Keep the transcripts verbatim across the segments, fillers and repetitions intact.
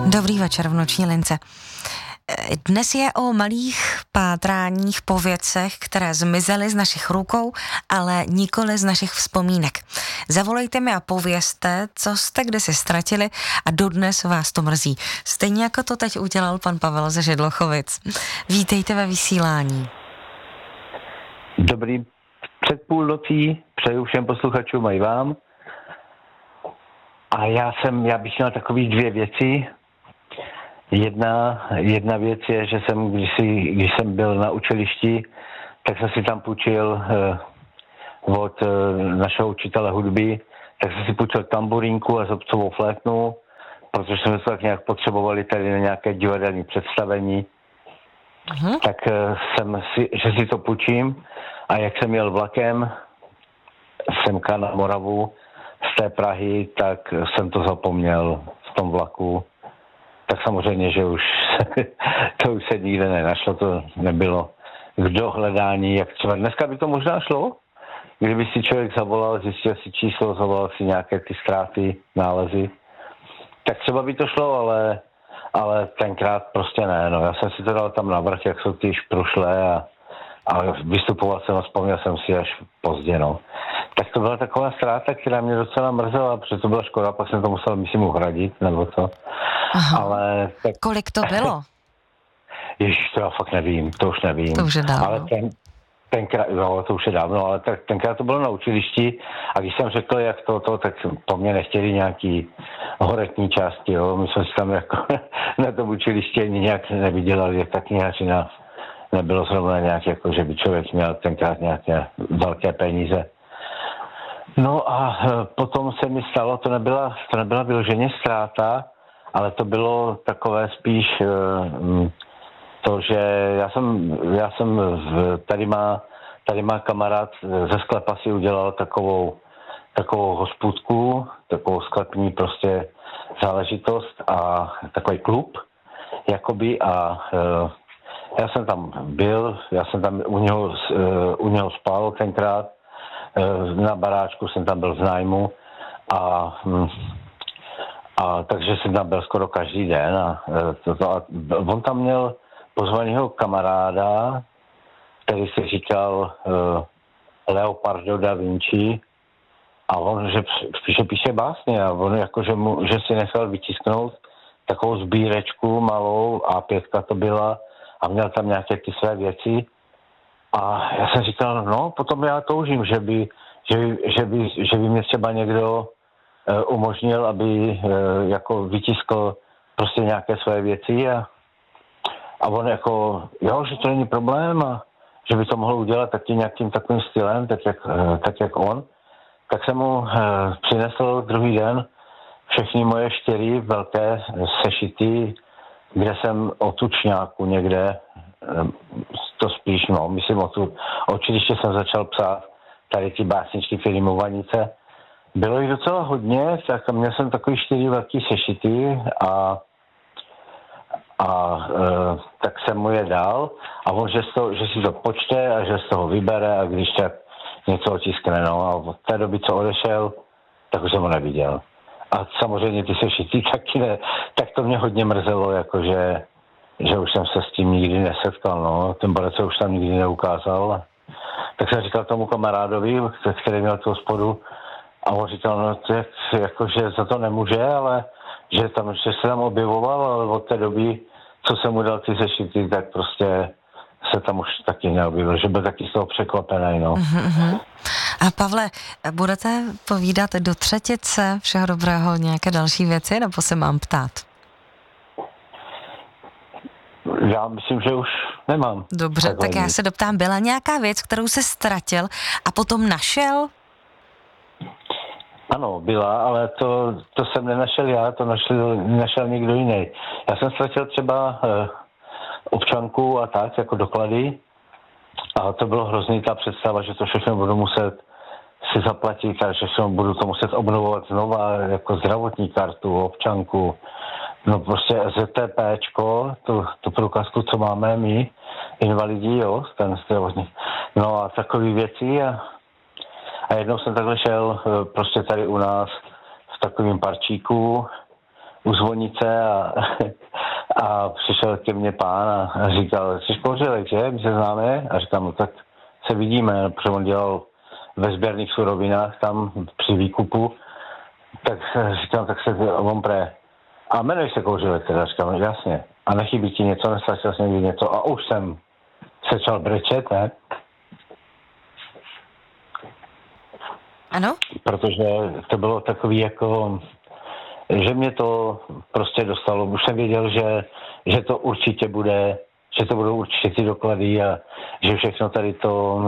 Dobrý večer v Noční lince. Dnes je o malých pátráních po věcech, které zmizely z našich rukou, ale nikoli z našich vzpomínek. Zavolejte mi a povězte, co jste kdysi ztratili a dodnes vás to mrzí. Stejně jako to teď udělal pan Pavel ze Židlochovic. Vítejte ve vysílání. Dobrý před půlnocí, přeju všem posluchačům a i vám. A já jsem, já bych měl takový dvě věci. Jedna, jedna věc je, že jsem, když, si, když jsem byl na učilišti, tak jsem si tam půjčil eh, od eh, našeho učitele hudby, tak jsem si půjčil tamburínku a zobcovou flétnu, protože jsme to tak nějak potřebovali tady na nějaké divadelní představení. Uh-huh. Tak eh, jsem si, že si to půjčím a jak jsem jel vlakem semka na Moravu z té Prahy, tak jsem to zapomněl v tom vlaku. Tak samozřejmě, že už to už se nikde nenašlo, to nebylo k dohledání, jak třeba dneska by to možná šlo, kdyby si člověk zavolal, zjistil si číslo, zavolal si nějaké ty ztráty, nálezy, tak třeba by to šlo, ale, ale tenkrát prostě ne, no já jsem si to dal tam na vrch, jak jsou ty šprušlé a, a vystupoval jsem a vzpomněl jsem si až pozdě, no. Tak to byla taková ztráta, která mě docela mrzela, protože to byla škoda, pak jsem to musel, myslím, uhradit, nebo to. Aha. Ale tak... Kolik to bylo? Ježiš, to já fakt nevím, to už nevím. To už je dávno. Ale ten, tenkrát, jo, to už je dávno, ale tak, tenkrát to bylo na učilišti a když jsem řekl, jak to, to tak po mně nechtěli nějaký horetní části, jo. My jsme si tam jako na tom učilišti ani nějak nevydělali, jak ta knihařina nebylo zrovna nějak, jako, že by člověk měl tenkrát nějaké velké peníze. No a potom se mi stalo, to nebyla, to nebyla vyloženě ztráta, ale to bylo takové spíš to, že já jsem, já jsem tady má, tady má kamarád ze sklepa si udělal takovou, takovou hospůdku, takovou sklepní prostě záležitost a takový klub, jakoby a já jsem tam byl, já jsem tam u něho, u něho spal tenkrát, na baráčku jsem tam byl v nájmu a, a takže jsem tam byl skoro každý den a, to, a on tam měl pozvanýho kamaráda, který se říkal uh, Leopardo da Vinci a on, že, že píše básně a on jako, že, mu, že si nechal vytisknout takovou sbírečku malou, á pět to byla a měl tam nějaké ty své věci. A já jsem říkal, no, potom já toužím, že by, že, že by, že by mě třeba někdo uh, umožnil, aby uh, jako vytiskl prostě nějaké své věci a, a on jako, jo, že to není problém a že by to mohl udělat taky nějakým takovým stylem, tak jak, uh, tak jak on. Tak jsem mu uh, přinesl druhý den všechny moje čtyři velké sešity, kde jsem o tučňáku někde, to spíš, no, myslím o tu, určitě jsem začal psát tady ty básničky filmu Vanice. Bylo jich docela hodně, tak měl jsem takový čtyři velký sešity a, a e, tak jsem mu je dal a on, že, to, že si to počte a že z toho vybere a když tak něco otiskne, no a od té doby, co odešel, tak už jsem ho neviděl. A samozřejmě ty sešity taky ne, tak to mě hodně mrzelo, jakože že už jsem se s tím nikdy nesetkal, no, ten borec se už tam nikdy neukázal. Tak jsem říkal tomu kamarádovi, který měl tu hospodu, a on říkal, no, to je, jako, že za to nemůže, ale že, tam, že se tam objevoval, ale od té doby, co jsem mu dal ty sešity, tak prostě se tam už taky neobjevil, že byl taky z toho překvapený, no. Uh-huh. A Pavle, budete povídat do třetice všeho dobrého nějaké další věci, nebo se mám ptát? Já myslím, že už nemám. Dobře, tak já se doptám, byla nějaká věc, kterou jsi ztratil a potom našel? Ano, byla, ale to, to jsem nenašel já, to našel, našel někdo jiný. Já jsem ztratil třeba eh, občanku a tak, jako doklady. A to bylo hrozný ta představa, že to všechno budu muset si zaplatit a že všechno budu to muset obnovovat znova, jako zdravotní kartu, občanku. No prostě ZTPčko, tu, tu průkazku, co máme my, invalidí, jo, ten zdravotní. No a takové věci a, a jednou jsem takhle šel prostě tady u nás v takovém parčíku u zvonice a, a přišel ke mně pán a, a říkal, jsi Kouřilek, že? My se známe? A říkám, no tak se vidíme, protože on dělal ve sběrných surovinách tam při výkupu. Tak říkám, tak se on pre. A jmenuji se Kouřilek, teda říkám, jasně. A nechybí ti něco, nestrašil jsem někdy něco. A už jsem začal brečet, ne? Ano? Protože to bylo takový jako, že mě to prostě dostalo. Už jsem věděl, že, že to určitě bude, že to budou určitě ty doklady a že všechno tady to,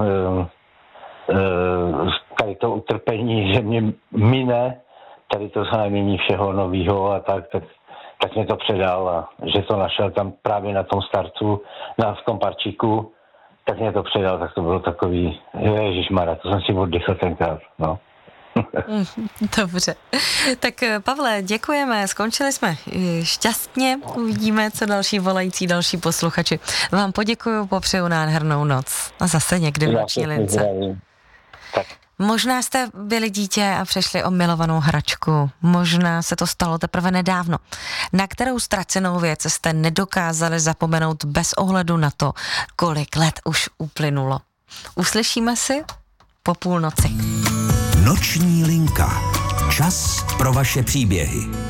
tady to utrpení, že mě mine, tady to znamení všeho novýho a tak, tak, tak mě to předal a že to našel tam právě na tom starcu, na v tom parčíku, tak mě to předal, tak to bylo takový, ježišmarja, to jsem si oddychl tenkrát, no. Dobře. Tak Pavle, děkujeme, skončili jsme šťastně, uvidíme, co další volající, další posluchači. Vám poděkuju, popřeju nádhernou noc a zase někdy v noční lince. Tak. Možná jste byli dítě a přišli o milovanou hračku. Možná se to stalo teprve nedávno. Na kterou ztracenou věc jste nedokázali zapomenout bez ohledu na to, kolik let už uplynulo. Uslyšíme si po půlnoci. Noční linka. Čas pro vaše příběhy.